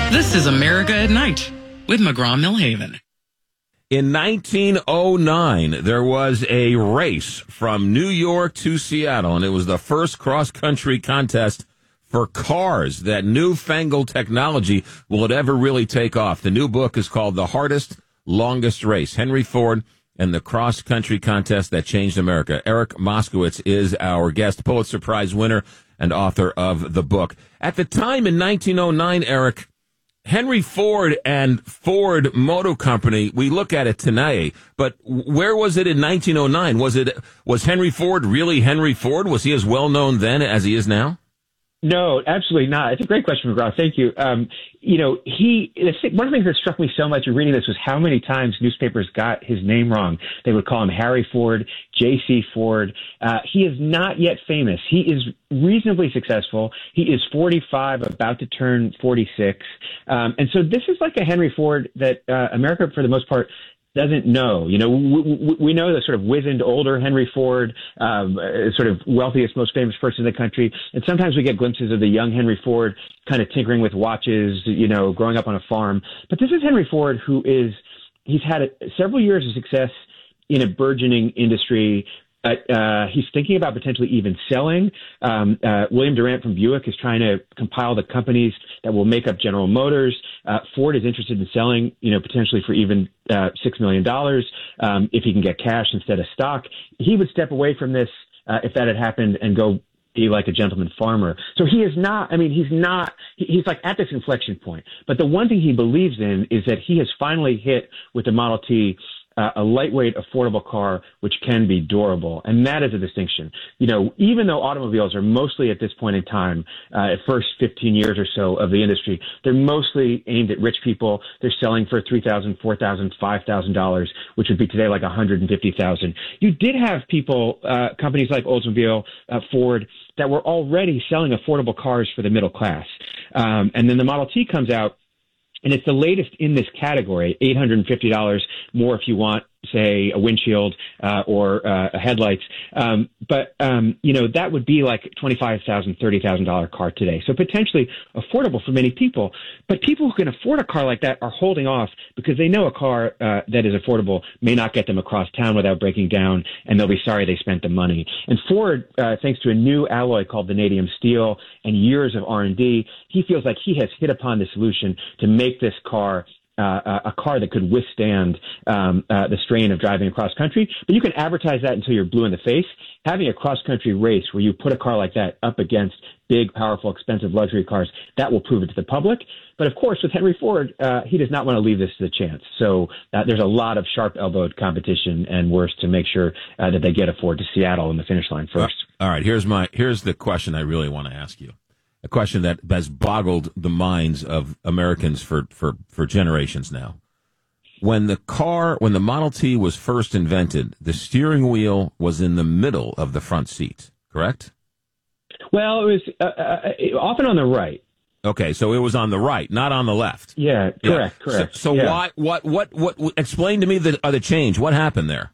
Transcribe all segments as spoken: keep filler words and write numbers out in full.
This is America at Night with McGraw-Millhaven. In nineteen oh nine, there was a race from New York to Seattle, and it was the first cross-country contest for cars. That newfangled technology, will it ever really take off? The new book is called The Hardest, Longest Race, Henry Ford and the Cross-Country Contest That Changed America. Eric Moskowitz is our guest, Pulitzer Prize winner and author of the book. At the time in nineteen oh nine, Eric, Henry Ford and Ford Motor Company, we look at it today, but where was it in nineteen oh nine? Was it, was Henry Ford really Henry Ford? Was he as well known then as he is now? No, absolutely not. It's a great question, McGraw. Thank you. Um, you know, he, one of the things that struck me so much in reading this was how many times newspapers got his name wrong. They would call him Harry Ford, J C Ford. Uh, he is not yet famous. He is reasonably successful. He is forty-five, about to turn forty-six. Um, and so this is like a Henry Ford that uh, America, for the most part, doesn't know. You know, we, we know the sort of wizened older Henry Ford, um, sort of wealthiest, most famous person in the country. And sometimes we get glimpses of the young Henry Ford kind of tinkering with watches, you know, growing up on a farm. But this is Henry Ford who is, he's had a, several years of success in a burgeoning industry. Uh, uh, he's thinking about potentially even selling. Um, uh, William Durant from Buick is trying to compile the companies that will make up General Motors. Uh, Ford is interested in selling, you know, potentially for even uh, six million dollars um, if he can get cash instead of stock. He would step away from this uh, if that had happened and go be like a gentleman farmer. So he is not, I mean, he's not, he's like at this inflection point. But the one thing he believes in is that he has finally hit with the Model T Uh, a lightweight, affordable car which can be durable. And that is a distinction. You know, even though automobiles are mostly at this point in time, uh, at first fifteen years or so of the industry, they're mostly aimed at rich people. They're selling for three thousand dollars, four thousand dollars, five thousand dollars, which would be today like one hundred fifty thousand dollars. You did have people, uh, companies like Oldsmobile, uh, Ford, that were already selling affordable cars for the middle class. Um, and then the Model T comes out, and it's the latest in this category, eight hundred fifty dollars more if you want, say, a windshield uh, or uh, a headlights. Um, but, um, you know, that would be like twenty-five thousand dollars, thirty thousand dollars car today. So potentially affordable for many people. But people who can afford a car like that are holding off because they know a car uh, that is affordable may not get them across town without breaking down, and they'll be sorry they spent the money. And Ford, uh, thanks to a new alloy called vanadium steel and years of R and D, he feels like he has hit upon the solution to make this car Uh, a car that could withstand um, uh, the strain of driving across country. But you can advertise that until you're blue in the face. Having a cross-country race where you put a car like that up against big, powerful, expensive luxury cars, that will prove it to the public. But, of course, with Henry Ford, uh, he does not want to leave this to the chance. So uh, there's a lot of sharp-elbowed competition and worse to make sure uh, that they get a Ford to Seattle in the finish line first. All right, here's my here's the question I really want to ask you. A question that has boggled the minds of Americans for, for, for generations now. When the car, when the Model T was first invented, the steering wheel was in the middle of the front seat, correct? Well, it was uh, uh, often on the right. Okay, so it was on the right, not on the left. Yeah, correct, yeah. correct. So, so yeah. why, what, what, what, explain to me the, uh, the change. What happened there?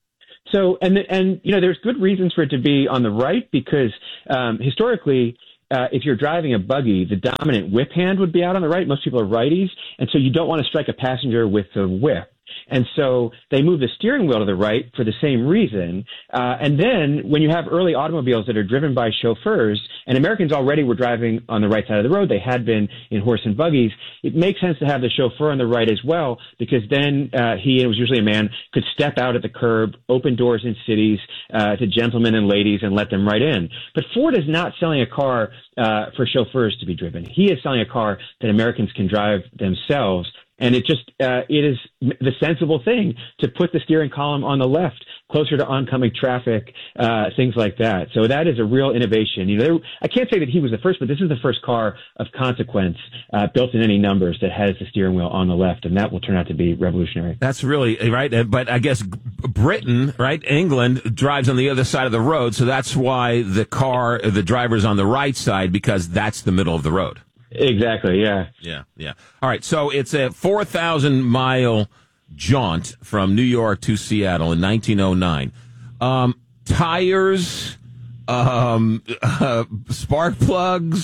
So, and, and, you know, there's good reasons for it to be on the right because um, historically, Uh, if you're driving a buggy, the dominant whip hand would be out on the right. Most people are righties, and so you don't want to strike a passenger with the whip. And so they move the steering wheel to the right for the same reason. Uh, and then when you have early automobiles that are driven by chauffeurs, and Americans already were driving on the right side of the road, they had been in horse and buggies, it makes sense to have the chauffeur on the right as well, because then uh, he, and it was usually a man, could step out at the curb, open doors in cities uh, to gentlemen and ladies and let them right in. But Ford is not selling a car uh, for chauffeurs to be driven. He is selling a car that Americans can drive themselves. And it just, uh, it is the sensible thing to put the steering column on the left, closer to oncoming traffic, uh, things like that. So that is a real innovation. You know, there, I can't say that he was the first, but this is the first car of consequence, uh, built in any numbers that has the steering wheel on the left. And that will turn out to be revolutionary. That's really right. But I guess Britain, right, England drives on the other side of the road. So that's why the car, the driver's on the right side, because that's the middle of the road. Exactly, yeah. Yeah, yeah. All right, so it's a four thousand mile jaunt from New York to Seattle in nineteen oh nine. Um, tires, um, uh, spark plugs,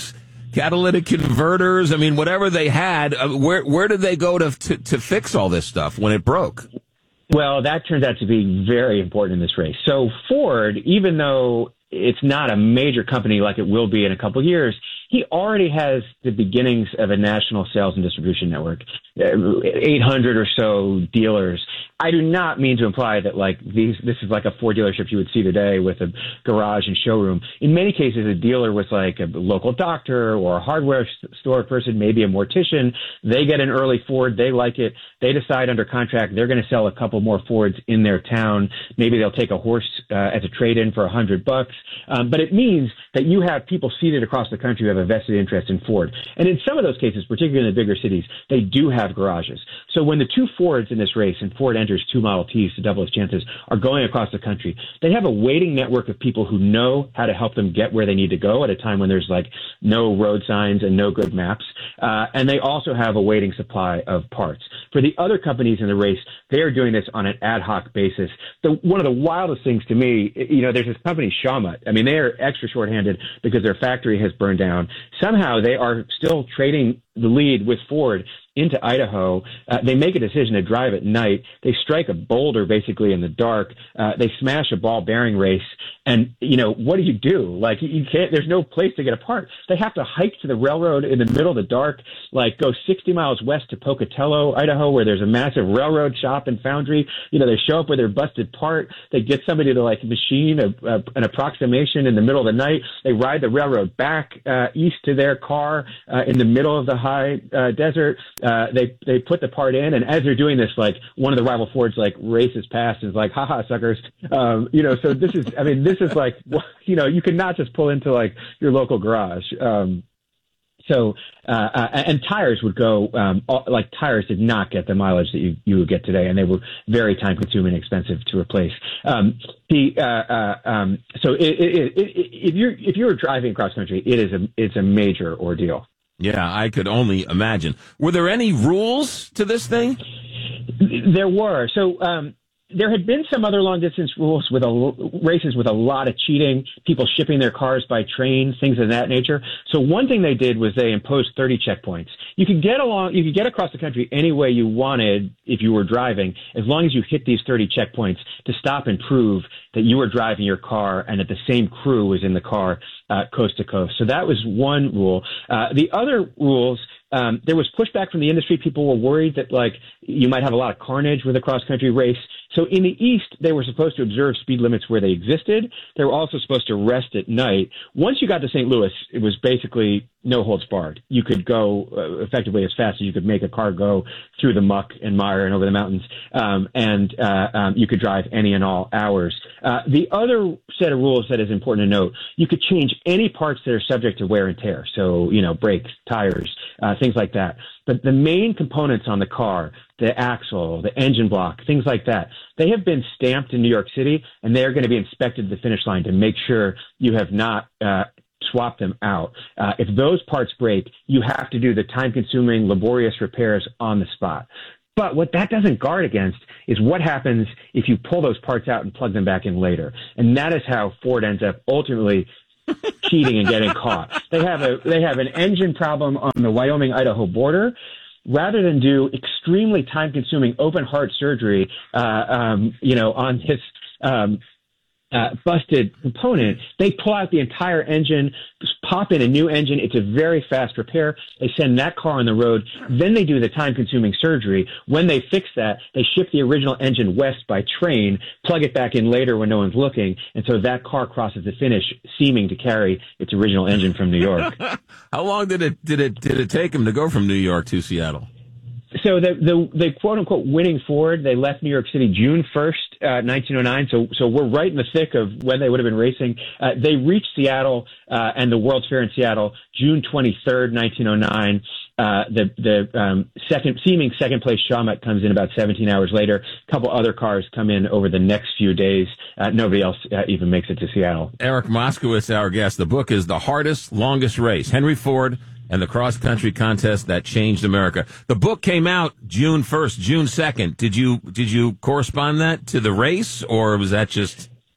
catalytic converters. I mean, whatever they had, uh, where where did they go to, to to fix all this stuff when it broke? Well, that turns out to be very important in this race. So Ford, even though it's not a major company like it will be in a couple of years, he already has the beginnings of a national sales and distribution network, eight hundred or so dealers. I do not mean to imply that like these, this is like a Ford dealership you would see today with a garage and showroom. In many cases, a dealer was like a local doctor or a hardware store person, maybe a mortician. They get an early Ford. They like it. They decide under contract they're going to sell a couple more Fords in their town. Maybe they'll take a horse uh, as a trade-in for a hundred bucks. Um, but it means that you have people seated across the country who have a vested interest in Ford. And in some of those cases, particularly in the bigger cities, they do have garages. So when the two Fords in this race, and Ford enters two Model Ts to double its chances, are going across the country, they have a waiting network of people who know how to help them get where they need to go at a time when there's like no road signs and no good maps. Uh, and they also have a waiting supply of parts. For the other companies in the race, they are doing this on an ad hoc basis. The, one of the wildest things to me, you know, there's this company, Shawmut. I mean, they are extra shorthanded because their factory has burned down. Somehow they are still trading the lead with Ford into Idaho. Uh, they make a decision to drive at night. They strike a boulder basically in the dark. Uh, they smash a ball bearing race. And, you know, what do you do? Like, you can't, there's no place to get apart. They have to hike to the railroad in the middle of the dark, like go sixty miles west to Pocatello, Idaho, where there's a massive railroad shop and foundry. You know, they show up with their busted part. They get somebody to like machine a, a, an approximation in the middle of the night. They ride the railroad back uh, east to their car uh, in the middle of the high uh, desert. Uh, they they put the part in, and as they're doing this, like one of the rival Fords like races past and is like, "Ha ha, suckers!" Um, you know, so this is, I mean, this is like, you know, you cannot just pull into like your local garage. Um, so uh, uh, and tires would go um, all, like tires did not get the mileage that you you would get today, and they were very time consuming and expensive to replace. Um, the uh, uh, um, so it, it, it, if you're if you're driving cross country, it is a it's a major ordeal. Yeah, I could only imagine. Were there any rules to this thing? There were. So um, there had been some other long distance rules with a, races with a lot of cheating, people shipping their cars by train, things of that nature. So one thing they did was they imposed thirty checkpoints. You could get along, you could get across the country any way you wanted if you were driving, as long as you hit these thirty checkpoints to stop and prove that you were driving your car and that the same crew was in the car uh, coast to coast. So that was one rule. Uh, the other rules, um, there was pushback from the industry. People were worried that like you might have a lot of carnage with a cross country race. So in the East, they were supposed to observe speed limits where they existed. They were also supposed to rest at night. Once you got to Saint Louis, it was basically no holds barred. You could go uh, effectively as fast as you could make a car go through the muck and mire and over the mountains. Um, and uh, um, you could drive any and all hours. Uh, the other set of rules that is important to note, you could change any parts that are subject to wear and tear. So, you know, brakes, tires, uh, things like that. But the main components on the car, the axle, the engine block, things like that, they have been stamped in New York City, and they are going to be inspected at the finish line to make sure you have not uh, swapped them out. Uh, if those parts break, you have to do the time-consuming, laborious repairs on the spot. But what that doesn't guard against is what happens if you pull those parts out and plug them back in later. And that is how Ford ends up ultimately cheating and getting caught. They have a they have an engine problem on the Wyoming-Idaho border. Rather than do extremely time-consuming open heart surgery, uh, um, you know, on his um, uh, busted component, they pull out the entire engine, just pop in a new engine. It's a very fast repair. They send that car on the road. Then they do the time-consuming surgery. When they fix that, they ship the original engine west by train, plug it back in later when no one's looking, and so that car crosses the finish, seeming to carry its original engine from New York. How long did it did it did it take him to go from New York to Seattle? So the, the, the quote unquote winning Ford, they left New York City June first, uh, nineteen oh nine. So, so we're right in the thick of when they would have been racing. Uh, they reached Seattle, uh, and the World's Fair in Seattle, June twenty-third, nineteen oh nine. Uh, the, the, um, second, seeming second place Shawmut comes in about seventeen hours later. A couple other cars come in over the next few days. Uh, nobody else uh, even makes it to Seattle. Eric Moskowitz, our guest. The book is The Hardest, Longest Race, Henry Ford and the cross-country contest that changed America. The book came out June first, June second. Did you did you correspond that to the race, or was that just...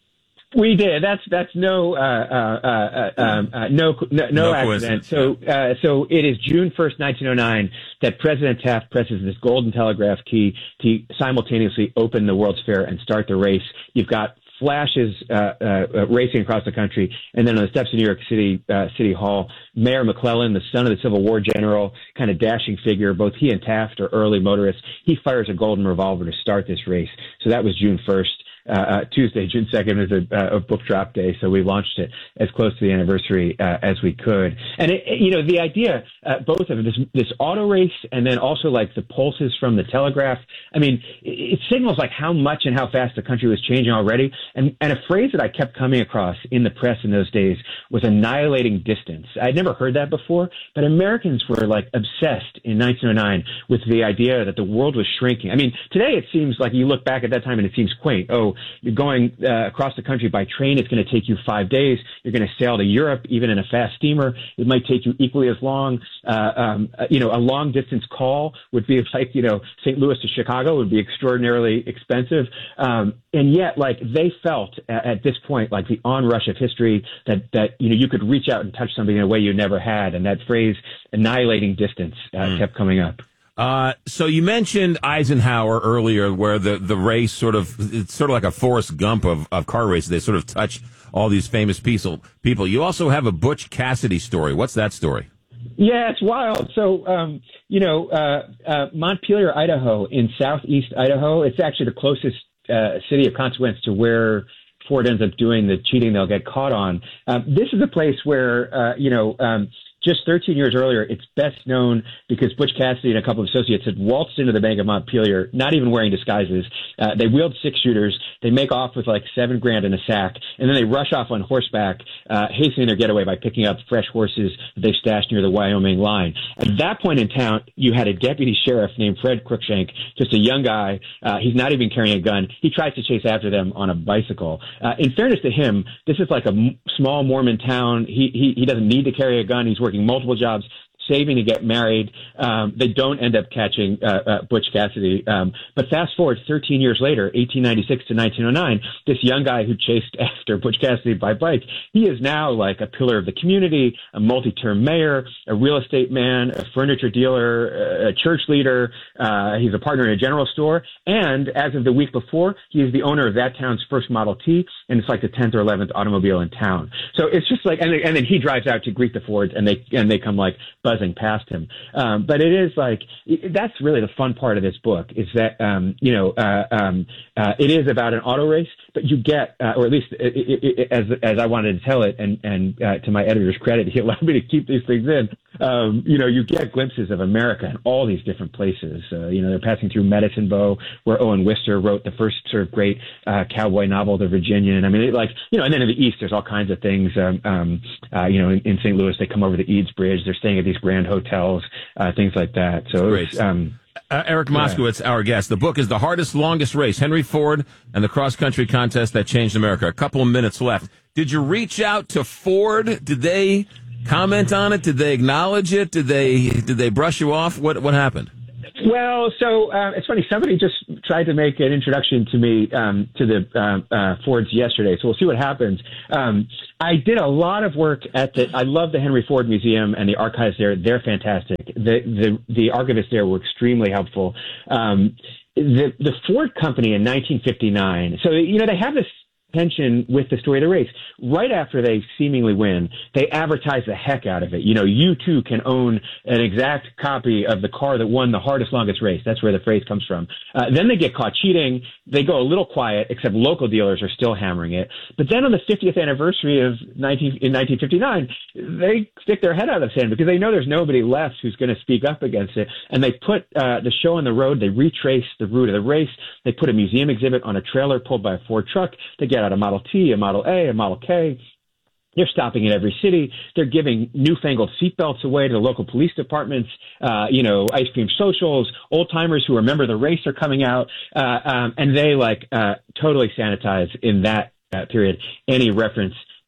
We did. That's that's no uh, uh, uh, um, uh, no no, no, no accident. So uh, so it is June first, nineteen oh nine, that President Taft presses this golden telegraph key to simultaneously open the World's Fair and start the race. You've got flashes uh, uh, racing across the country, and then on the steps of New York City uh, City Hall, Mayor McClellan, the son of the Civil War general, kind of dashing figure. Both he and Taft are early motorists. He fires a golden revolver to start this race. So that was June first. Uh, uh, Tuesday, June second, was a, uh, a book drop day, so we launched it as close to the anniversary uh, as we could. And it, it, you know, the idea, uh, both of it, this, this auto race, and then also like the pulses from the telegraph. I mean, it, it signals like how much and how fast the country was changing already. And and a phrase that I kept coming across in the press in those days was annihilating distance. I'd never heard that before, but Americans were like obsessed in nineteen oh nine with the idea that the world was shrinking. I mean, today it seems like you look back at that time and it seems quaint. Oh, you're going uh, across the country by train. It's going to take you five days. You're going to sail to Europe, even in a fast steamer. It might take you equally as long. Uh, um, uh, you know, a long distance call would be like, you know, Saint Louis to Chicago would be extraordinarily expensive. Um, and yet, like, they felt at, at this point, like the onrush of history that, that, you know, you could reach out and touch somebody in a way you never had. And that phrase, annihilating distance, uh, mm. kept coming up. Uh, so you mentioned Eisenhower earlier, where the, the race sort of, it's sort of like a Forrest Gump of, of car races. They sort of touch all these famous people. people. You also have a Butch Cassidy story. What's that story? Yeah, it's wild. So, um, you know, uh, uh, Montpelier, Idaho, in southeast Idaho, it's actually the closest uh, city of consequence to where Ford ends up doing the cheating they'll get caught on. Um, this is a place where, uh, you know, um, just thirteen years earlier, it's best known because Butch Cassidy and a couple of associates had waltzed into the bank of Montpelier, not even wearing disguises. Uh, they wheeled six shooters. They make off with like seven grand in a sack, and then they rush off on horseback, uh, hastening their getaway by picking up fresh horses that they stashed near the Wyoming line. At that point in town, you had a deputy sheriff named Fred Cruikshank, just a young guy. Uh, he's not even carrying a gun. He tries to chase after them on a bicycle. Uh, in fairness to him, this is like a m- small Mormon town. He, he, he doesn't need to carry a gun. He's working multiple jobs, saving to get married. Um, they don't end up catching uh, uh, Butch Cassidy. Um, but fast forward thirteen years later, eighteen ninety-six to nineteen oh nine, this young guy who chased after Butch Cassidy by bike, he is now like a pillar of the community, a multi-term mayor, a real estate man, a furniture dealer, a church leader. Uh, he's a partner in a general store. And as of the week before, he is the owner of that town's first Model T, and it's like the tenth or eleventh automobile in town. So it's just like, and, and then he drives out to greet the Fords, and they and they come like buzzing past him. Um, but it is like, that's really the fun part of this book is that, um, you know, uh, um, uh, it is about an auto race, but you get, uh, or at least it, it, it, as, as I wanted to tell it, and, and, uh, to my editor's credit, he allowed me to keep these things in. Um, you know, you get glimpses of America in all these different places. Uh, you know, they're passing through Medicine Bow, where Owen Wister wrote the first sort of great, uh, cowboy novel, The Virginian. I mean, it, like, you know, and then in the East, there's all kinds of things. Um, um, uh, you know, in, in Saint Louis, they come over the Eads Bridge. They're staying at these grand hotels, uh, things like that. So it's, um, uh, Eric Moskowitz, yeah. Our guest. The book is The Hardest, Longest Race, Henry Ford and the Cross Country Contest That Changed America. A couple of minutes left. Did you reach out to Ford? Did they comment on it? Did they acknowledge it? Did they, did they brush you off? What, what happened? Well, so uh, it's funny. Somebody just tried to make an introduction to me um, to the uh, uh, Fords yesterday, so we'll see what happens. Um, I did a lot of work at the. I love the Henry Ford Museum and the archives there. They're fantastic. The the, the archivists there were extremely helpful. Um, the the Ford Company in nineteen fifty-nine. So you know they have this tension with the story of the race. Right after they seemingly win, they advertise the heck out of it. You know, you too can own an exact copy of the car that won the hardest, longest race. That's where the phrase comes from. Uh, then they get caught cheating. They go a little quiet, except local dealers are still hammering it. But then on the fiftieth anniversary of nineteen, in nineteen fifty-nine, they stick their head out of the sand because they know there's nobody left who's going to speak up against it. And they put uh, the show on the road. They retrace the route of the race. They put a museum exhibit on a trailer pulled by a Ford truck. They get out a Model T, a Model A, a Model K. They're stopping in every city. They're giving newfangled seatbelts away to the local police departments. Uh, you know, ice cream socials, old timers who remember the race are coming out. Uh, um, and they like, uh, totally sanitize in that uh, period any reference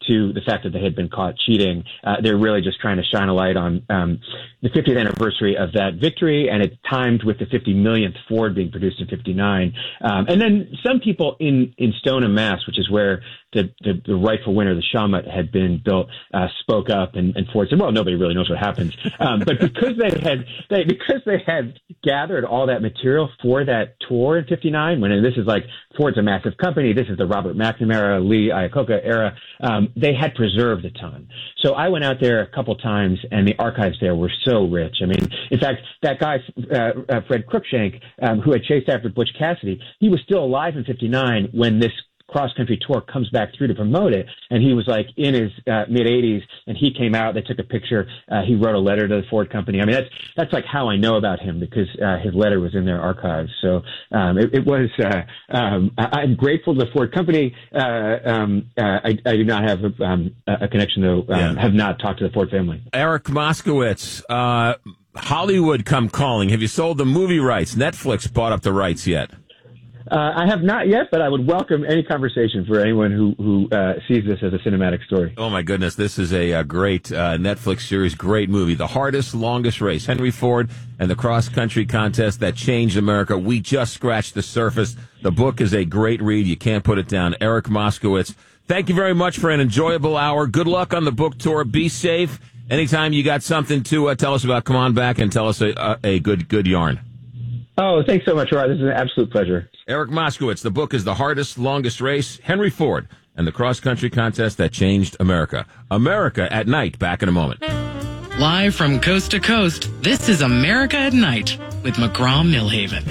to the fact that they had been caught cheating. Uh, they're really just trying to shine a light on um, the fiftieth anniversary of that victory, and it's timed with the fifty millionth Ford being produced in fifty-nine. Um, and then some people in, in Stoneham, Mass, which is where the, the, the rightful winner, the Shawmut, had been built, uh, spoke up, and, and Ford said, well, nobody really knows what happens. Um, but because they had they, because they had gathered all that material for that tour in fifty-nine, when and this is like Ford's a massive company, this is the Robert McNamara, Lee Iacocca era, um, they had preserved a ton. So I went out there a couple times, and the archives there were so rich. I mean, in fact, that guy, uh, uh, Fred Cruikshank, um, who had chased after Butch Cassidy, he was still alive in fifty-nine when this cross-country tour comes back through to promote it, and he was like in his uh, mid-eighties, and he came out, they took a picture, uh, he wrote a letter to the Ford company. I mean, that's that's like how I know about him, because uh, his letter was in their archives. So um, it, it was, uh, um, I, I'm grateful to the Ford company. Uh, um, uh, I, I do not have a, um, a connection, though, um, yeah. have not talked to the Ford family. Eric Moskowitz, uh, Hollywood come calling. Have you sold the movie rights? Netflix bought up the rights yet? Uh, I have not yet, but I would welcome any conversation for anyone who, who uh, sees this as a cinematic story. Oh, my goodness. This is a, a great uh, Netflix series, great movie. The Hardest, Longest Race. Henry Ford and the cross-country contest that changed America. We just scratched the surface. The book is a great read. You can't put it down. Eric Moskowitz, thank you very much for an enjoyable hour. Good luck on the book tour. Be safe. Anytime you got something to uh, tell us about, come on back and tell us a, a, a good, good yarn. Oh, thanks so much, Rod. This is an absolute pleasure. Eric Moskowitz. The book is The Hardest, Longest Race, Henry Ford, and the cross-country contest that changed America. America at Night. Back in a moment. Live from coast to coast, this is America at Night with McGraw-Milhaven.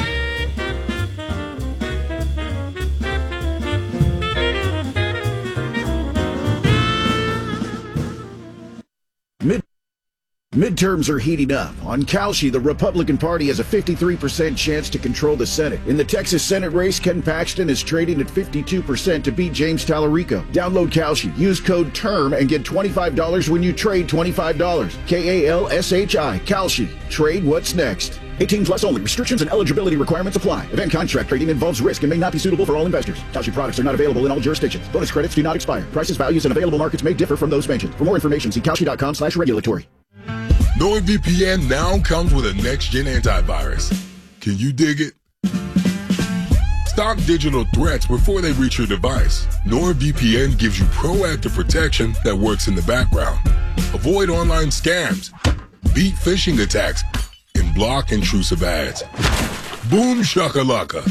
Mid- Midterms are heating up. On Kalshi, the Republican Party has a fifty-three percent chance to control the Senate. In the Texas Senate race, Ken Paxton is trading at fifty-two percent to beat James Tallarico. Download Kalshi, use code TERM, and get twenty-five dollars when you trade twenty-five dollars. K A L S H I, Kalshi. Trade what's next. eighteen plus only. Restrictions and eligibility requirements apply. Event contract trading involves risk and may not be suitable for all investors. Kalshi products are not available in all jurisdictions. Bonus credits do not expire. Prices, values, and available markets may differ from those mentioned. For more information, see kalshi.com slash regulatory. NordVPN now comes with a next-gen antivirus. Can you dig it? Stop digital threats before they reach your device. NordVPN gives you proactive protection that works in the background. Avoid online scams, beat phishing attacks, and block intrusive ads. Boom shakalaka.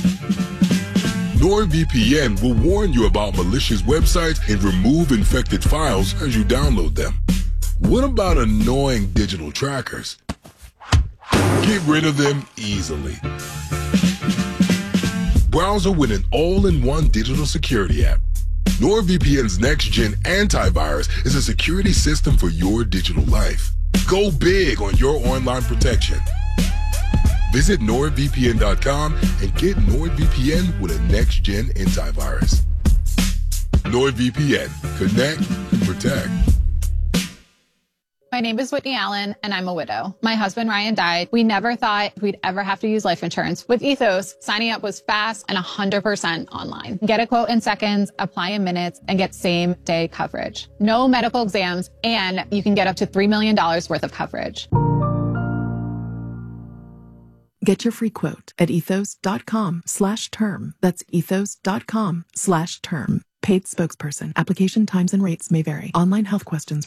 NordVPN will warn you about malicious websites and remove infected files as you download them. What about annoying digital trackers? Get rid of them easily. Browser with an all-in-one digital security app. NordVPN's next-gen antivirus is a security system for your digital life. Go big on your online protection. Visit nord V P N dot com and get NordVPN with a next-gen antivirus. NordVPN. Connect and protect. My name is Whitney Allen, and I'm a widow. My husband, Ryan, died. We never thought we'd ever have to use life insurance. With Ethos, signing up was fast and one hundred percent online. Get a quote in seconds, apply in minutes, and get same-day coverage. No medical exams, and you can get up to three million dollars worth of coverage. Get your free quote at ethos.com slash term. That's ethos.com slash term. Paid spokesperson. Application times and rates may vary. Online health questions.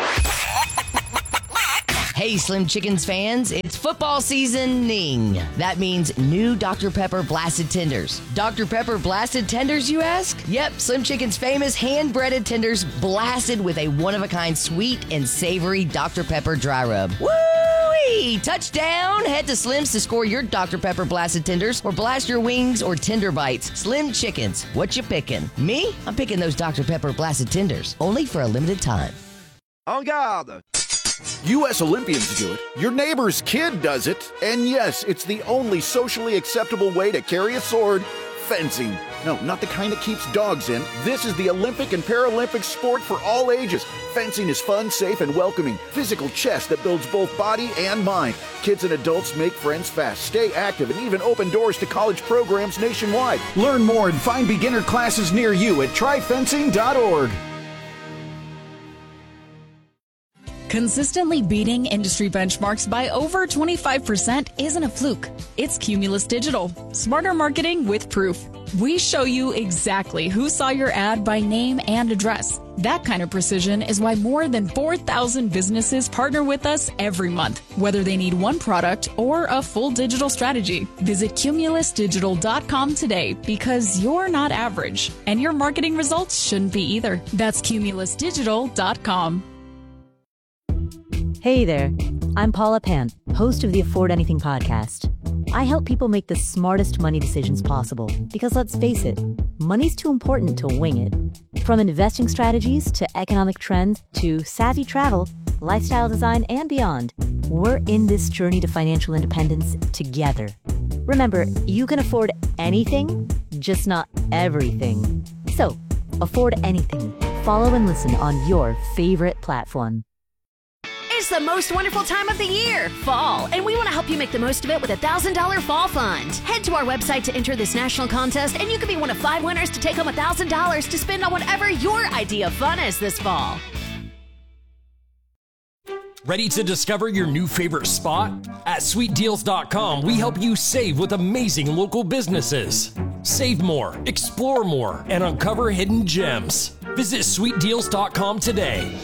Hey, Slim Chickens fans, it's football seasoning. That means new Doctor Pepper Blasted Tenders. Doctor Pepper Blasted Tenders, you ask? Yep, Slim Chickens' famous hand-breaded tenders blasted with a one-of-a-kind sweet and savory Doctor Pepper dry rub. Woo-wee! Touchdown! Head to Slim's to score your Doctor Pepper Blasted Tenders or blast your wings or tender bites. Slim Chickens, what you picking? Me? I'm picking those Doctor Pepper Blasted Tenders, only for a limited time. En garde! U S Olympians do it, your neighbor's kid does it, and yes, it's the only socially acceptable way to carry a sword, fencing. No, not the kind that keeps dogs in. This is the Olympic and Paralympic sport for all ages. Fencing is fun, safe, and welcoming. Physical chess that builds both body and mind. Kids and adults make friends fast, stay active, and even open doors to college programs nationwide. Learn more and find beginner classes near you at try fencing dot org. Consistently beating industry benchmarks by over twenty-five percent isn't a fluke. It's Cumulus Digital. Smarter marketing with proof. We show you exactly who saw your ad by name and address. That kind of precision is why more than four thousand businesses partner with us every month, whether they need one product or a full digital strategy. Visit cumulus digital dot com today because you're not average, and your marketing results shouldn't be either. That's cumulus digital dot com. Hey there, I'm Paula Pant, host of the Afford Anything podcast. I help people make the smartest money decisions possible because, let's face it, money's too important to wing it. From investing strategies to economic trends to savvy travel, lifestyle design, and beyond, we're in this journey to financial independence together. Remember, you can afford anything, just not everything. So, afford anything. Follow and listen on your favorite platform. It's the most wonderful time of the year, fall, and we want to help you make the most of it with a one thousand dollars Fall Fund. Head to our website to enter this national contest, and you could be one of five winners to take home one thousand dollars to spend on whatever your idea of fun is this fall. Ready to discover your new favorite spot? At sweet deals dot com, we help you save with amazing local businesses. Save more, explore more, and uncover hidden gems. Visit sweet deals dot com today.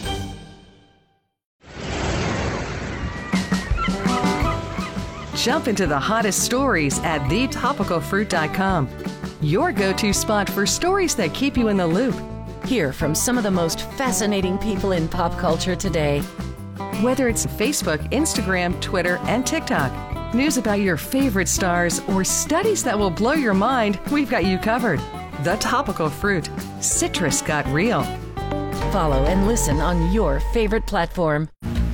Jump into the hottest stories at the topical fruit dot com. Your go-to spot for stories that keep you in the loop. Hear from some of the most fascinating people in pop culture today. Whether it's Facebook, Instagram, Twitter, and TikTok, news about your favorite stars, or studies that will blow your mind, we've got you covered. The Topical Fruit. Citrus got real. Follow and listen on your favorite platform.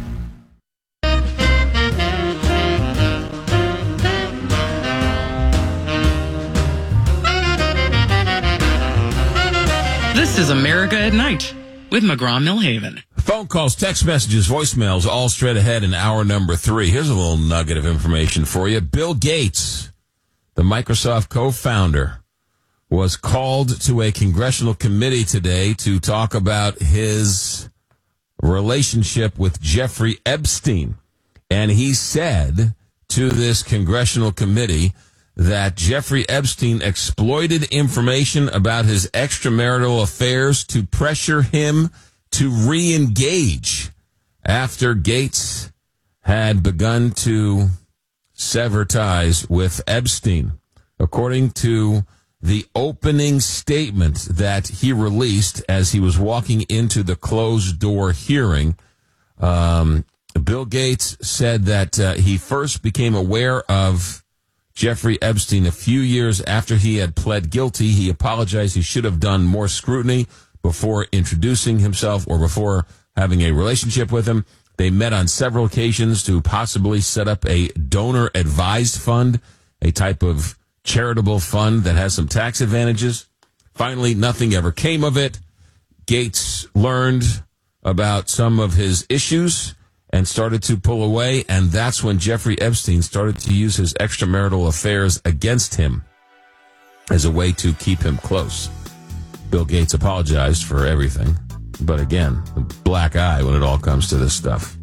This is America at Night with McGraw-Millhaven. Phone calls, text messages, voicemails, all straight ahead in hour number three. Here's a little nugget of information for you. Bill Gates, the Microsoft co-founder, was called to a congressional committee today to talk about his relationship with Jeffrey Epstein. And he said to this congressional committee that Jeffrey Epstein exploited information about his extramarital affairs to pressure him to re-engage after Gates had begun to sever ties with Epstein. According to the opening statement that he released as he was walking into the closed-door hearing, um, Bill Gates said that uh, he first became aware of Jeffrey Epstein a few years after he had pled guilty. He apologized. He should have done more scrutiny before introducing himself or before having a relationship with him. They met on several occasions to possibly set up a donor-advised fund, a type of charitable fund that has some tax advantages. Finally, nothing ever came of it. Gates learned about some of his issues and started to pull away, and that's when Jeffrey Epstein started to use his extramarital affairs against him as a way to keep him close. Bill Gates apologized for everything, but again, a black eye when it all comes to this stuff.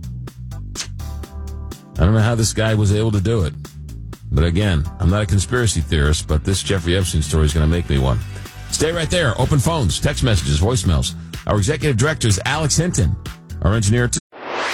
I don't know how this guy was able to do it, but again, I'm not a conspiracy theorist, but this Jeffrey Epstein story is going to make me one. Stay right there. Open phones, text messages, voicemails. Our executive director is Alex Hinton. Our engineer, too.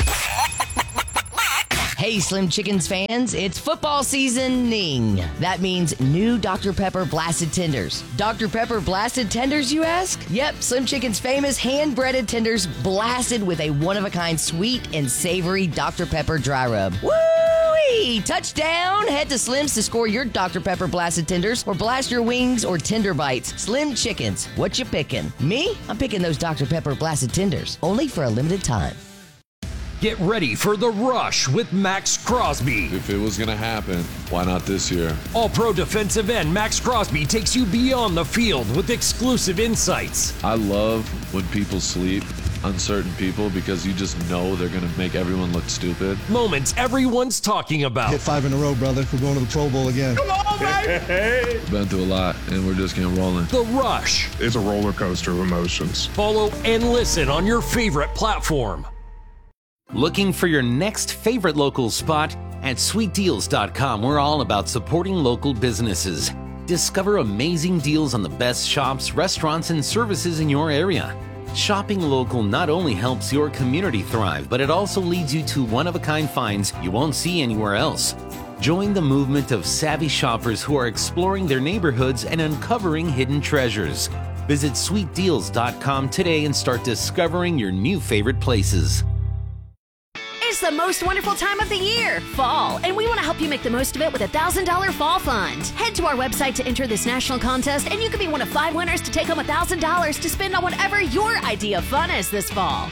Hey, Slim Chickens fans, it's football seasoning. That means new Doctor Pepper Blasted Tenders. Doctor Pepper Blasted Tenders, you ask? Yep, Slim Chicken's famous hand-breaded tenders blasted with a one-of-a-kind sweet and savory Doctor Pepper dry rub. Woo-wee! Touchdown! Head to Slim's to score your Doctor Pepper Blasted Tenders or blast your wings or tender bites. Slim Chickens, what you picking? Me? I'm picking those Doctor Pepper Blasted Tenders, only for a limited time. Get ready for The Rush with Max Crosby. If it was going to happen, why not this year? All-pro defensive end Max Crosby takes you beyond the field with exclusive insights. I love when people sleep on certain people because you just know they're going to make everyone look stupid. Moments everyone's talking about. Hit five in a row, brother. We're going to the Pro Bowl again. Come on, baby! Been through a lot, and we're just getting rolling. The Rush. It's a roller coaster of emotions. Follow and listen on your favorite platform. Looking for your next favorite local spot? At sweet deals dot com, we're all about supporting local businesses. Discover amazing deals on the best shops, restaurants, and services in your area. Shopping local not only helps your community thrive, but it also leads you to one-of-a-kind finds you won't see anywhere else. Join the movement of savvy shoppers who are exploring their neighborhoods and uncovering hidden treasures. Visit sweet deals dot com today and start discovering your new favorite places. It's the most wonderful time of the year, fall, and we want to help you make the most of it with a one thousand dollars fall fund. Head to our website to enter this national contest, and you could be one of five winners to take home one thousand dollars to spend on whatever your idea of fun is this fall.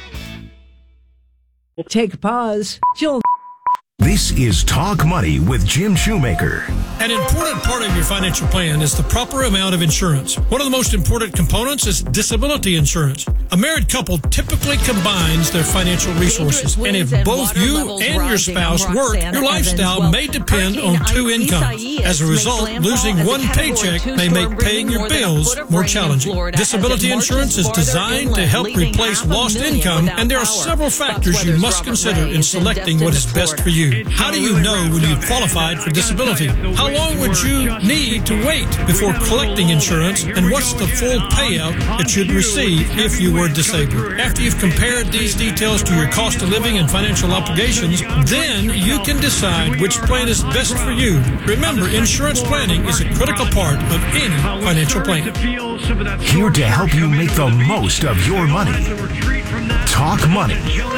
Take a pause. You'll This is Talk Money with Jim Shoemaker. An important part of your financial plan is the proper amount of insurance. One of the most important components is disability insurance. A married couple typically combines their financial resources, and if both you and your spouse work, your lifestyle may depend on two incomes. As a result, losing one paycheck may make paying your bills more challenging. Disability insurance is designed to help replace lost income, and there are several factors you must consider in selecting what is best for you. How do you know when you've qualified for disability? How long would you need to wait before collecting insurance, and what's the full payout that you'd receive if you were disabled? After you've compared these details to your cost of living and financial obligations, then you can decide which plan is best for you. Remember, insurance planning is a critical part of any financial plan. Here to help you make the most of your money. Talk Money.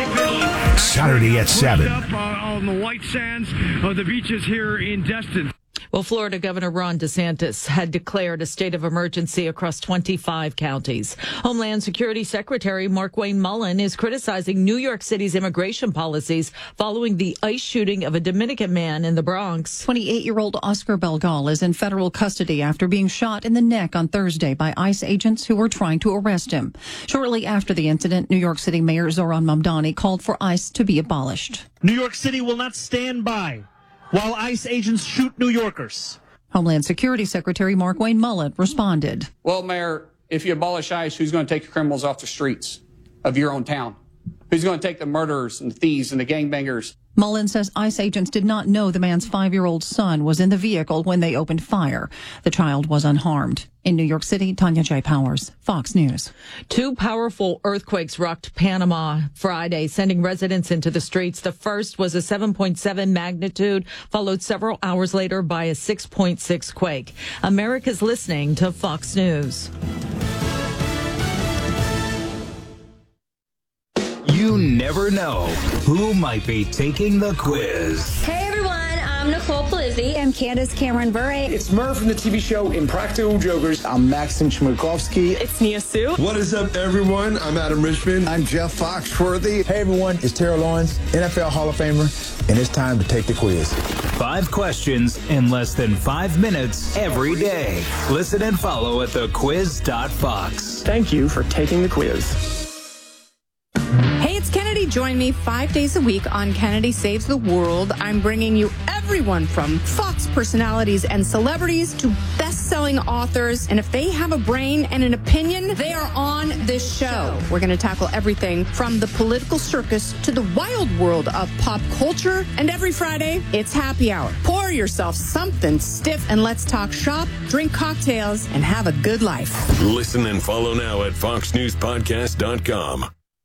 Saturday at seven. On the white sands of the beaches here in Destin. Well, Florida Governor Ron DeSantis had declared a state of emergency across twenty-five counties. Homeland Security Secretary Markwayne Mullin is criticizing New York City's immigration policies following the ICE shooting of a Dominican man in the Bronx. twenty-eight-year-old Oscar Belgal is in federal custody after being shot in the neck on Thursday by ICE agents who were trying to arrest him. Shortly after the incident, New York City Mayor Zohran Mamdani called for ICE to be abolished. New York City will not stand by while ICE agents shoot New Yorkers. Homeland Security Secretary Markwayne Mullin responded. Well, Mayor, if you abolish ICE, who's going to take the criminals off the streets of your own town? Who's going to take the murderers and the thieves and the gangbangers? Mullin says ICE agents did not know the man's five-year-old son was in the vehicle when they opened fire. The child was unharmed. In New York City, Tanya J. Powers, Fox News. Two powerful earthquakes rocked Panama Friday, sending residents into the streets. The first was a seven point seven magnitude, followed several hours later by a six point six quake. America's listening to Fox News. You never know who might be taking the quiz. Hey everyone, I'm Nicole Palizzi. I'm Candace Cameron Bure. It's Murph from the T V show Impractical Jokers. I'm Maxim Chmerkovsky. It's Nia Sue. What is up, everyone? I'm Adam Richmond. I'm Jeff Foxworthy. Hey everyone, it's Terrell Lawrence, N F L Hall of Famer, and it's time to take the quiz. Five questions in less than five minutes every day. Listen and follow at the quiz dot fox. Thank you for taking the quiz. Hey, it's Kennedy. Join me five days a week on Kennedy Saves the World. I'm bringing you everyone from Fox personalities and celebrities to best-selling authors. And if they have a brain and an opinion, they are on this show. We're going to tackle everything from the political circus to the wild world of pop culture. And every Friday, it's happy hour. Pour yourself something stiff and let's talk shop, drink cocktails, and have a good life. Listen and follow now at fox news podcast dot com.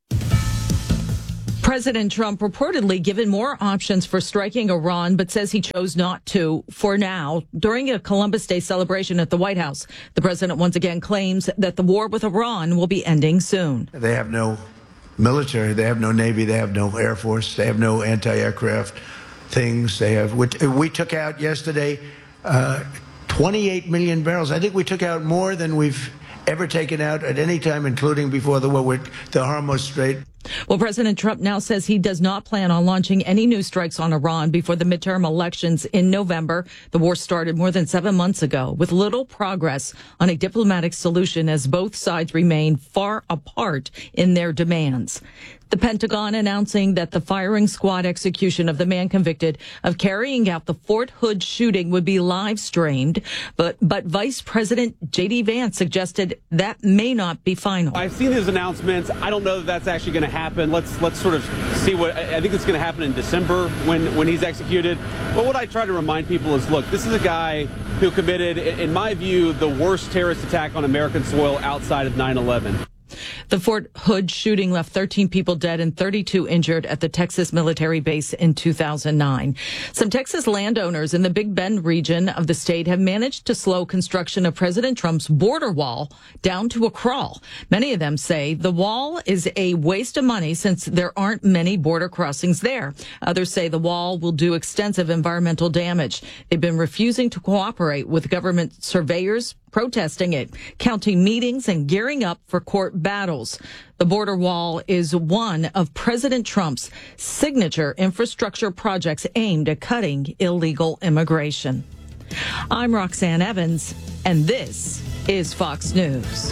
President Trump reportedly given more options for striking Iran, but says he chose not to for now. During a Columbus Day celebration at the White House, the president once again claims that the war with Iran will be ending soon. They have no military. They have no Navy. They have no Air Force. They have no anti-aircraft things. They have. We took out yesterday uh, twenty-eight million barrels. I think we took out more than we've ever taken out at any time, including before the war with the Hormuz Strait. Well, President Trump now says he does not plan on launching any new strikes on Iran before the midterm elections in November. The war started more than seven months ago with little progress on a diplomatic solution as both sides remain far apart in their demands. The Pentagon announcing that the firing squad execution of the man convicted of carrying out the Fort Hood shooting would be live streamed, but but Vice President J D Vance suggested that may not be final. I've seen his announcements. I don't know that that's actually going to happen. Let's let's sort of see what I think it's going to happen in December when when he's executed. But what I try to remind people is, look, this is a guy who committed, in my view, the worst terrorist attack on American soil outside of nine eleven. The Fort Hood shooting left thirteen people dead and thirty-two injured at the Texas military base in two thousand nine. Some Texas landowners in the Big Bend region of the state have managed to slow construction of President Trump's border wall down to a crawl. Many of them say the wall is a waste of money since there aren't many border crossings there. Others say the wall will do extensive environmental damage. They've been refusing to cooperate with government surveyors, protesting it, counting meetings, and gearing up for court battles. The border wall is one of President Trump's signature infrastructure projects aimed at cutting illegal immigration. I'm Roxanne Evans, and this is Fox News.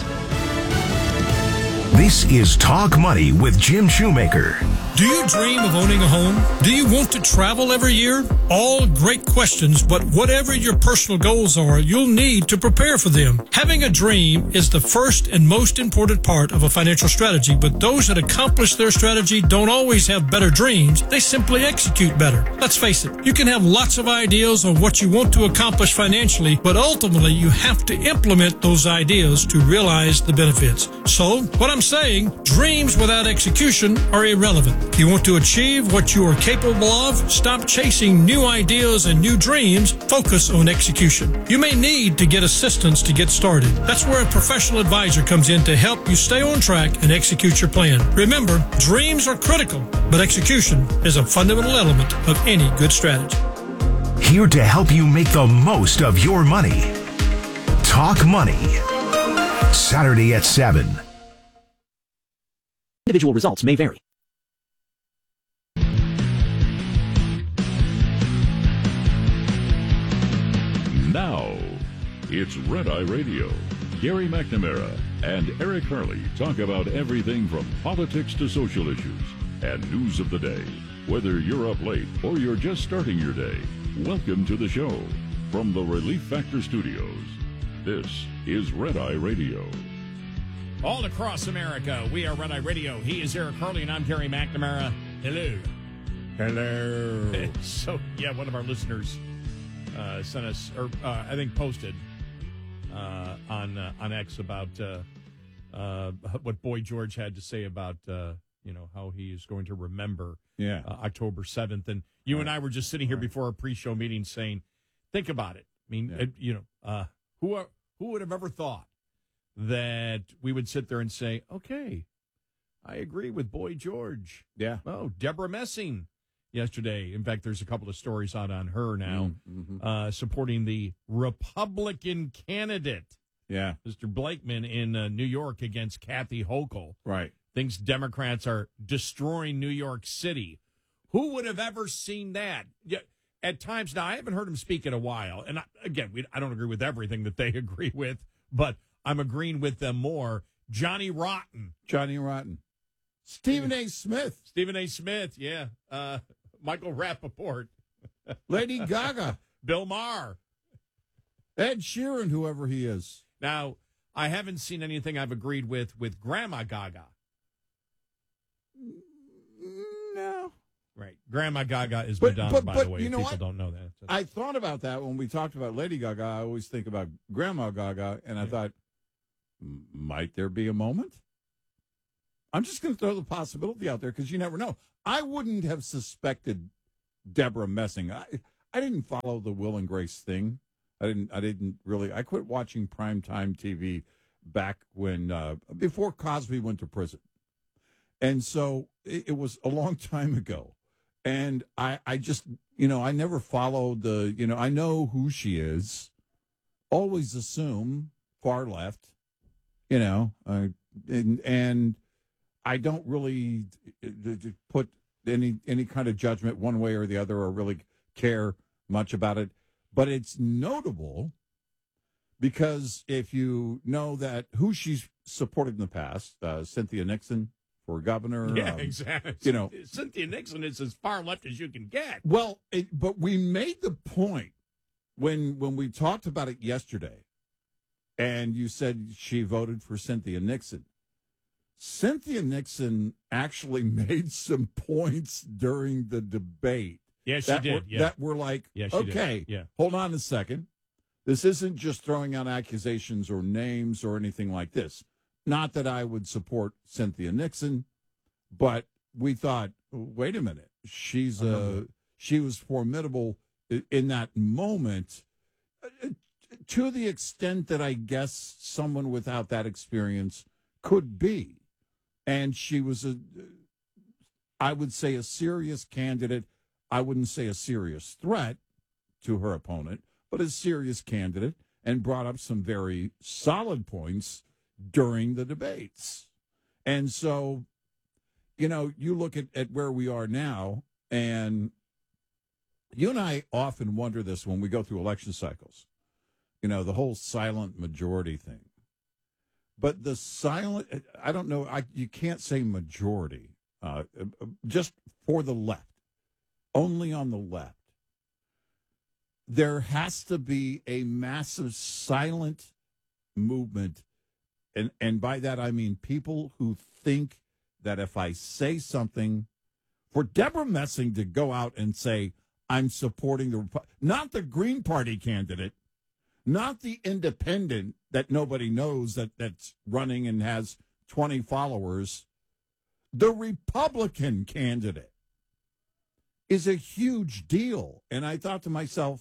This is Talk Money with Jim Shoemaker. Do you dream of owning a home? Do you want to travel every year? All great questions, but whatever your personal goals are, you'll need to prepare for them. Having a dream is the first and most important part of a financial strategy, but those that accomplish their strategy don't always have better dreams. They simply execute better. Let's face it, you can have lots of ideas on what you want to accomplish financially, but ultimately you have to implement those ideas to realize the benefits. So, what I'm saying, dreams without execution are irrelevant. You want to achieve what you are capable of? Stop chasing new ideas and new dreams. Focus on execution. You may need to get assistance to get started. That's where a professional advisor comes in to help you stay on track and execute your plan. Remember, dreams are critical, but execution is a fundamental element of any good strategy. Here to help you make the most of your money. Talk Money. Saturday at seven. Individual results may vary. Now, it's Red Eye Radio. Gary McNamara and Eric Hurley talk about everything from politics to social issues and news of the day. Whether you're up late or you're just starting your day, welcome to the show. From the Relief Factor Studios, this is Red Eye Radio. All across America, we are Red Eye Radio. He is Eric Hurley, and I'm Gary McNamara. Hello. Hello. So, yeah, one of our listeners uh, sent us, or uh, I think posted uh, on uh, on X about uh, uh, what Boy George had to say about, uh, you know, how he is going to remember yeah. uh, October seventh. And you right. and I were just sitting here right. before our pre-show meeting saying, think about it. I mean, yeah. it, you know, uh, who are, who would have ever thought that we would sit there and say, okay, I agree with Boy George. Yeah. Oh, Deborah Messing yesterday. In fact, there's a couple of stories out on her now mm-hmm. uh, supporting the Republican candidate. Yeah. Mister Blakeman in uh, New York against Kathy Hochul. Right. Thinks Democrats are destroying New York City. Who would have ever seen that? Yeah. At times, now, I haven't heard him speak in a while. And I, again, we, I don't agree with everything that they agree with, but I'm agreeing with them more. Johnny Rotten. Johnny Rotten. Stephen A. Smith. Stephen A. Smith, yeah. Uh, Michael Rappaport. Lady Gaga. Bill Maher. Ed Sheeran, whoever he is. Now, I haven't seen anything I've agreed with with Grandma Gaga. No. Right. Grandma Gaga is but, Madonna, but, by but, the way. You know people what? don't know that. So. I thought about that when we talked about Lady Gaga. I always think about Grandma Gaga, and I yeah. thought, might there be a moment? I'm just going to throw the possibility out there because you never know. I wouldn't have suspected Deborah Messing. I I didn't follow the Will and Grace thing. I didn't. I didn't really. I quit watching primetime T V back when uh, before Cosby went to prison, and so it, it was a long time ago. And I, I just, you know, I never followed the, you know, I know who she is. Always assume far left, you know, uh, and and I don't really put any any kind of judgment one way or the other, or really care much about it. But it's notable because if you know that who she's supported in the past, uh, Cynthia Nixon for governor. Yeah, um, exactly. You know, Cynthia Nixon is as far left as you can get. Well, it, but we made the point when when we talked about it yesterday, and you said she voted for Cynthia Nixon. Cynthia Nixon actually made some points during the debate. Yeah, she that did. Were, yeah. That were like, yeah, she okay, did. Yeah. hold on a second. This isn't just throwing out accusations or names or anything like this. Not that I would support Cynthia Nixon, but we thought, wait a minute, she's a, she was formidable in that moment to the extent that I guess someone without that experience could be. And she was a, I would say, a serious candidate. I wouldn't say a serious threat to her opponent, but a serious candidate, and brought up some very solid points during the debates. And so, you know, you look at, at where we are now, and you and I often wonder this when we go through election cycles, you know, the whole silent majority thing. But the silent, I don't know, I, you can't say majority, uh, just for the left, only on the left. There has to be a massive silent movement. And, and by that, I mean people who think that if I say something, for Deborah Messing to go out and say, I'm supporting the, not the Green Party candidate, not the independent that nobody knows that, that's running and has twenty followers, the Republican candidate is a huge deal. And I thought to myself,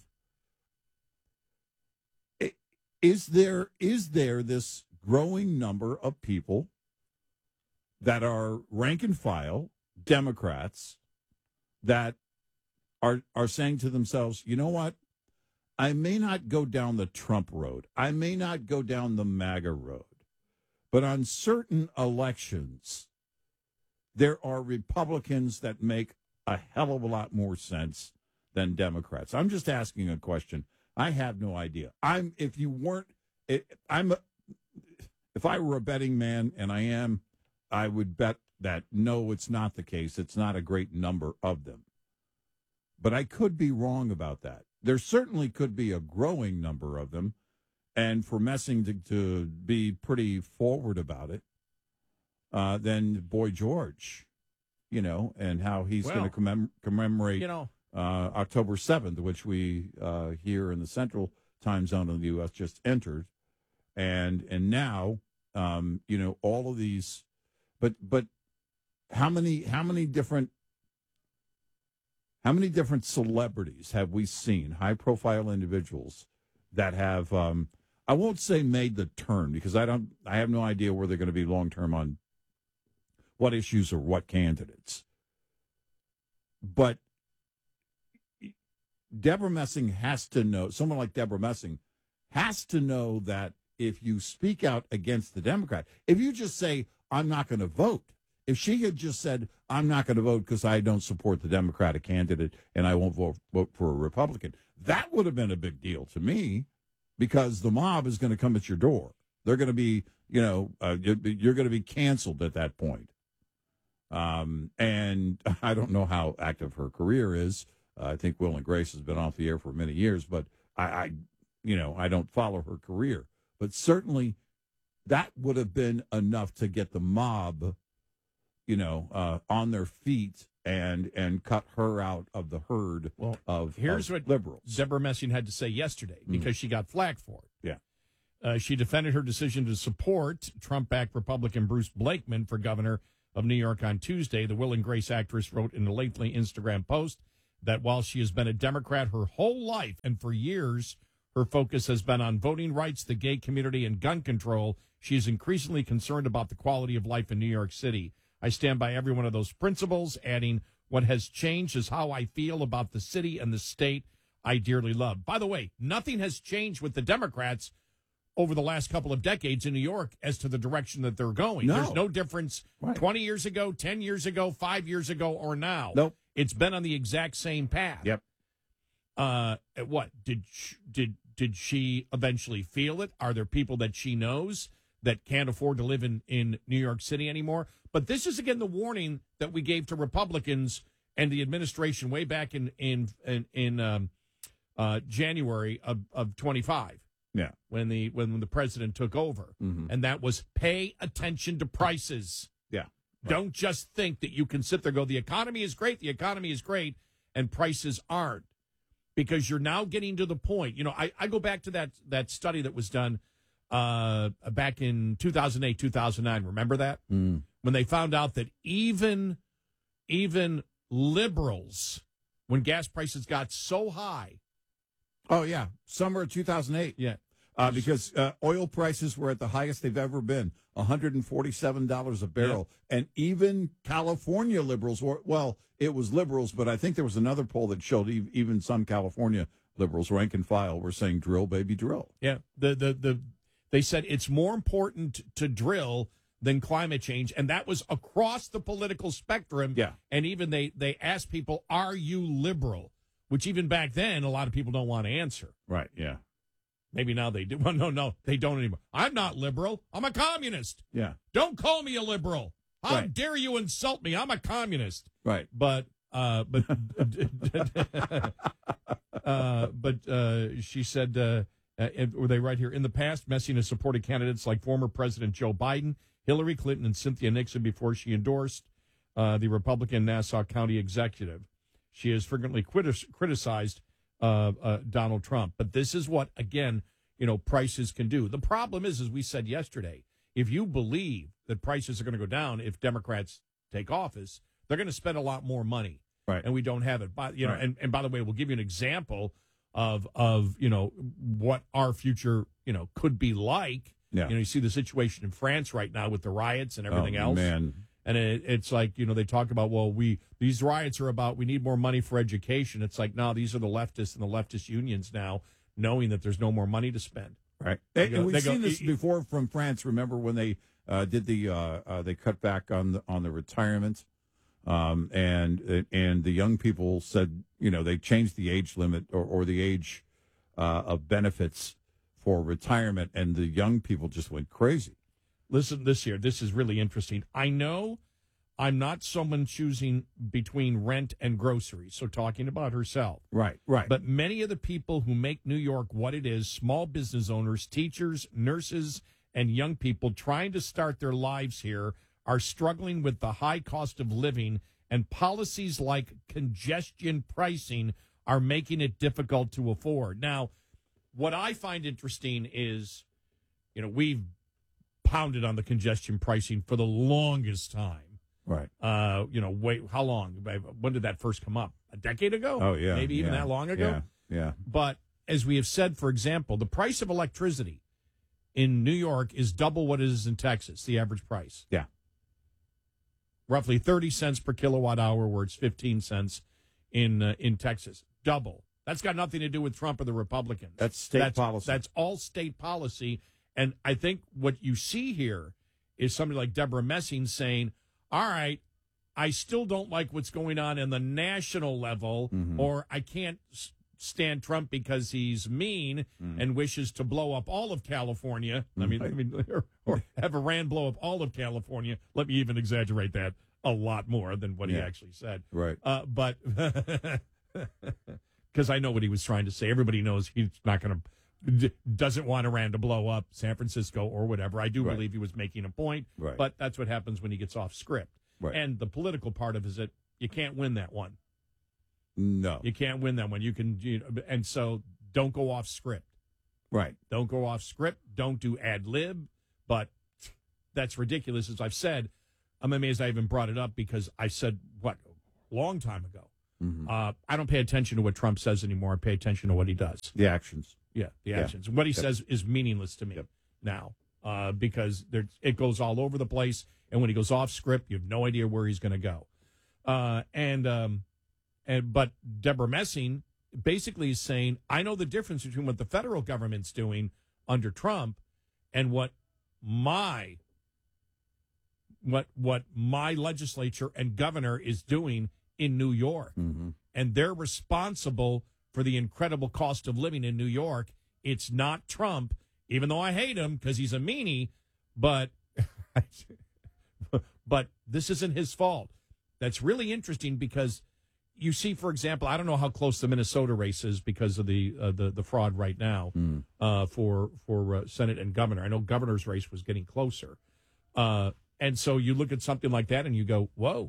is there is there this growing number of people that are rank and file Democrats that are are saying to themselves, you know what? I may not go down the Trump road. I may not go down the MAGA road. But on certain elections, there are Republicans that make a hell of a lot more sense than Democrats. I'm just asking a question. I have no idea. I'm if you weren't I'm a, if I were a betting man, and I am, I would bet that no, it's not the case. It's not a great number of them. But I could be wrong about that. There certainly could be a growing number of them, and for Messing to, to be pretty forward about it, uh, then Boy George, you know, and how he's well, going to commem- commemorate you know, uh, October seventh, which we uh, here in the central time zone of the U S just entered. And and now, um, you know, all of these, but but how many how many different how many different celebrities have we seen, high profile individuals that have um, I won't say made the turn, because I don't I have no idea where they're going to be long term on what issues or what candidates. But Deborah Messing has to know, someone like Deborah Messing has to know that if you speak out against the Democrat, if you just say, I'm not going to vote, if she had just said, I'm not going to vote because I don't support the Democratic candidate and I won't vote, vote for a Republican, that would have been a big deal to me, because the mob is going to come at your door. They're going to be, you know, uh, you're going to be canceled at that point. Um, and I don't know how active her career is. Uh, I think Will and Grace has been off the air for many years, but I, I, you know, I don't follow her career. But certainly that would have been enough to get the mob, you know, uh, on their feet and and cut her out of the herd well, of, here's of what liberals. Deborah Messing had to say yesterday, because mm. she got flack for it. Yeah. Uh, she defended her decision to support Trump-backed Republican Bruce Blakeman for governor of New York on Tuesday. The Will and Grace actress wrote in a lengthy Instagram post that while she has been a Democrat her whole life, and for years her focus has been on voting rights, the gay community, and gun control, she is increasingly concerned about the quality of life in New York City. I stand by every one of those principles, adding, what has changed is how I feel about the city and the state I dearly love. By the way, nothing has changed with the Democrats over the last couple of decades in New York as to the direction that they're going. No. There's no difference right. twenty years ago, ten years ago, five years ago, or now. Nope. It's been on the exact same path. Yep. Uh, what did she, did did she eventually feel it? Are there people that she knows that can't afford to live in, in New York City anymore? But this is again the warning that we gave to Republicans and the administration way back in in in, in um, uh, January of of twenty-five. Yeah. When the when the president took over, Mhm. and that was pay attention to prices. Yeah. Don't just think that you can sit there and go, the economy is great, the economy is great, and prices aren't. Because you're now getting to the point, you know, I, I go back to that that study that was done uh, back in two thousand eight, two thousand nine. Remember that? Mm. When they found out that even even liberals, when gas prices got so high. Oh, yeah. Summer of two thousand eight. Yeah. Uh, because uh, oil prices were at the highest they've ever been, one hundred forty-seven dollars a barrel. Yeah. And even California liberals, were, well, it was liberals, but I think there was another poll that showed e- even some California liberals, rank and file, were saying drill, baby, drill. Yeah. The, the, the, they said it's more important to drill than climate change. And that was across the political spectrum. Yeah. And even they, they asked people, are you liberal? Which even back then, a lot of people don't want to answer. Right, yeah. Maybe now they do. Well, no, no, they don't anymore. I'm not liberal. I'm a communist. Yeah. Don't call me a liberal. How Right. dare you insult me? I'm a communist. Right. But, uh, but, uh, but uh, she said, uh, uh, were they right here? In the past, Messina supported candidates like former President Joe Biden, Hillary Clinton, and Cynthia Nixon before she endorsed uh, the Republican Nassau County executive. She has frequently criti- criticized Uh, uh, Donald Trump. But this is what, again, you know, prices can do. The problem is, as we said yesterday, if you believe that prices are going to go down if Democrats take office, they're going to spend a lot more money. Right. And we don't have it. But, you know, Right. and, and by the way, we'll give you an example of, of, you know, what our future, you know, could be like. Yeah. You know, you see the situation in France right now with the riots and everything Oh, else. man. And it, it's like, you know, they talk about, well, we these riots are about we need more money for education. It's like, no, these are the leftists and the leftist unions now, knowing that there's no more money to spend. Right. They And, go- and we've they go, seen this "E- before from France. Remember when they uh, did the uh, uh, they cut back on the on the retirement, um, and and the young people said, you know, they changed the age limit or, or the age uh, of benefits for retirement, and the young people just went crazy. Listen, this here, this is really interesting. I know I'm not someone choosing between rent and groceries, so talking about herself. Right, right. But many of the people who make New York what it is, small business owners, teachers, nurses, and young people trying to start their lives here, are struggling with the high cost of living, and policies like congestion pricing are making it difficult to afford. Now, what I find interesting is, you know, we've pounded on the congestion pricing for the longest time. Right. Uh, you know, wait, how long? When did that first come up? A decade ago? Oh, yeah. Maybe even yeah, that long ago? Yeah, yeah. But as we have said, for example, the price of electricity in New York is double what it is in Texas, the average price. Yeah. Roughly thirty cents per kilowatt hour, where it's fifteen cents in uh, in Texas. Double. That's got nothing to do with Trump or the Republicans. That's state that's, policy. That's all state policy. And I think what you see here is somebody like Deborah Messing saying, all right, I still don't like what's going on in the national level, Mhm. or I can't s- stand Trump because he's mean Mm. and wishes to blow up all of California. I mean, I mean or, or have Iran blow up all of California. Let me even exaggerate that a lot more than what he Yeah. actually said. Right. Uh, but because I know what he was trying to say. Everybody knows he's not going to, d- doesn't want Iran to blow up San Francisco or whatever. I do Right. believe he was making a point, Right. but that's what happens when he gets off script. Right. And the political part of it is that you can't win that one. No. You can't win that one. You can, you know, and so don't go off script. Right. Don't go off script. Don't do ad lib. But that's ridiculous. As I've said, I'm amazed I even brought it up because I said, what, a long time ago. Mhm. Uh, I don't pay attention to what Trump says anymore. I pay attention to what he does. The actions. Yeah, the Yeah. actions. What he Yep. says is meaningless to me Yep. now uh, because there, it goes all over the place. And when he goes off script, you have no idea where he's going to go. Uh, and um, and but Deborah Messing basically is saying, I know the difference between what the federal government's doing under Trump and what my what what my legislature and governor is doing in New York. Mm-hmm. And they're responsible for the incredible cost of living in New York. It's not Trump, even though I hate him because he's a meanie, but but this isn't his fault. That's really interesting because you see, for example, I don't know how close the Minnesota race is because of the uh, the, the fraud right now Mm. uh, for for uh, Senate and governor. I know governor's race was getting closer. Uh, and so you look at something like that and you go, whoa.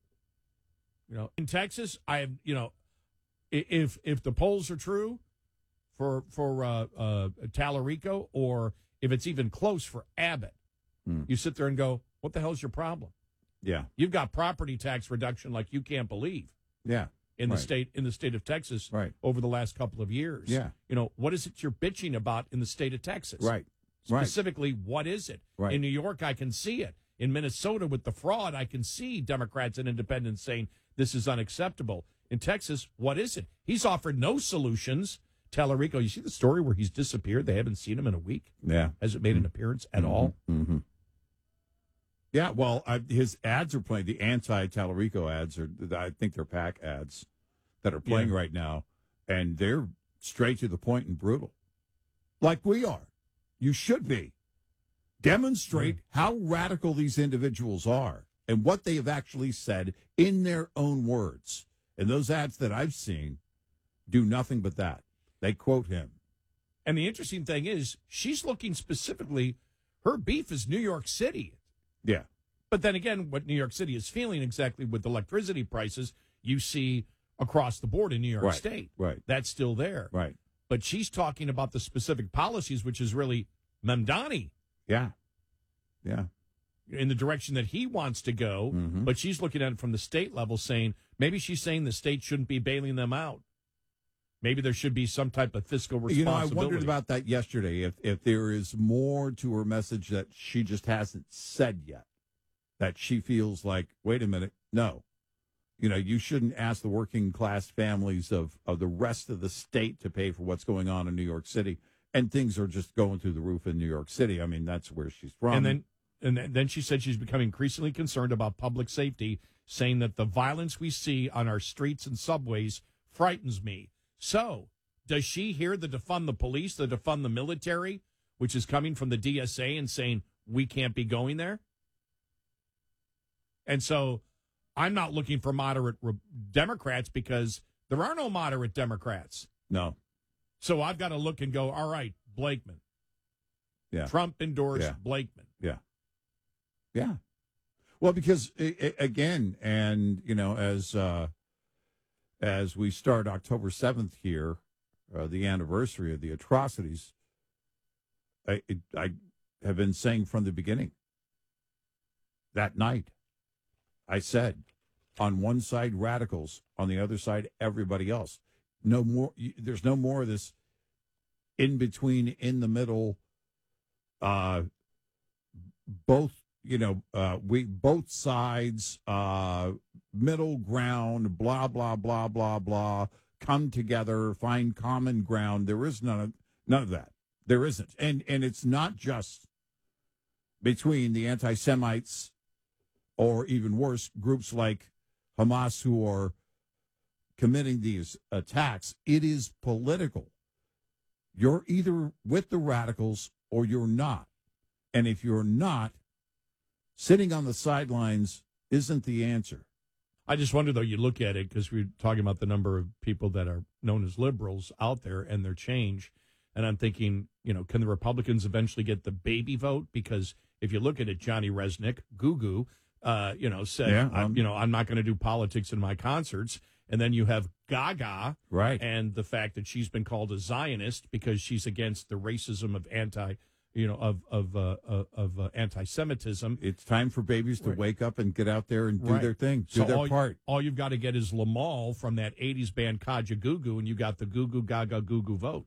You know, in Texas, I have, you know, i- if if the polls are true for for uh, uh, Tallarico, or if it's even close for Abbott, Mm. you sit there and go, what the hell's your problem? Yeah. You've got property tax reduction like you can't believe. Yeah. In the Right. state in the state of Texas Right. over the last couple of years. Yeah. You know, what is it you're bitching about in the state of Texas? Right. Right. Specifically, what is it? Right. In New York, I can see it. In Minnesota, with the fraud, I can see Democrats and independents saying this is unacceptable. In Texas, what is it? He's offered no solutions. Tallarico, you see the story where he's disappeared? They haven't seen him in a week. Yeah. Hasn't made an appearance at all. Mm-hmm. Yeah, well, I, his ads are playing. The anti-Tallarico ads are, I think they're PAC ads that are playing Yeah. right now, and they're straight to the point and brutal, like we are. You should be. Demonstrate how radical these individuals are and what they have actually said in their own words. And those ads that I've seen do nothing but that. They quote him. And the interesting thing is, she's looking specifically, her beef is New York City. Yeah. But then again, what New York City is feeling exactly with electricity prices, you see across the board in New York Right, State. right. That's still there. Right. But she's talking about the specific policies, which is really Mamdani. Yeah. Yeah. In the direction that he wants to go. Mhm. But she's looking at it from the state level, saying maybe she's saying the state shouldn't be bailing them out. Maybe there should be some type of fiscal responsibility. You know, I wondered about that yesterday. If if there is more to her message that she just hasn't said yet, that she feels like, wait a minute, no, you know, you shouldn't ask the working class families of of the rest of the state to pay for what's going on in New York City, and things are just going through the roof in New York City. I mean, that's where she's from. And then, and then- then she said she's becoming increasingly concerned about public safety, saying that the violence we see on our streets and subways frightens me. So, does she hear the defund the police, the defund the military, which is coming from the D S A and saying we can't be going there? And so, I'm not looking for moderate re- Democrats because there are no moderate Democrats. No. So I've got to look and go, all right, Blakeman. Yeah. Trump endorsed Yeah. Blakeman. Yeah. Yeah. Well, because I- I- again, and you know, as uh, as we start October seventh here, uh, the anniversary of the atrocities, I it, I have been saying from the beginning. That night, I said, on one side radicals, on the other side everybody else. No more. There's no more of this in between, in the middle. Uh, both. You know, uh, we both sides, uh, middle ground, blah, blah, blah, blah, blah, come together, find common ground. There is none of, none of that. There isn't. And, and it's not just between the anti-Semites or even worse, groups like Hamas who are committing these attacks. It is political. You're either with the radicals or you're not. And if you're not, sitting on the sidelines isn't the answer. I just wonder, though, you look at it, because we're talking about the number of people that are known as liberals out there and their change. And I'm thinking, you know, can the Republicans eventually get the baby vote? Because if you look at it, Johnny Resnick, Gugu, uh, you know, said, Yeah, I'm, um, you know, I'm not going to do politics in my concerts. And then you have Gaga. Right. And the fact that she's been called a Zionist because she's against the racism of anti you know, of of uh, uh, of uh, anti-Semitism. It's time for babies to Right. wake up and get out there and do Right. their thing, do So their all, part. All you've got to get is Lamal from that eighties band Kaja Gugu, and you got the Gugu Gaga Gugu vote.